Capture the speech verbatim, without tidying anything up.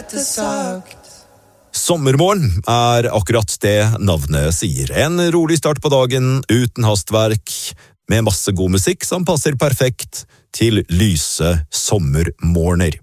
dette sagt. Sommermorgen er akkurat det navnet sier. En rolig start på dagen, uten hastverk, med masse god musikk som passer perfekt til lyse sommermorgener.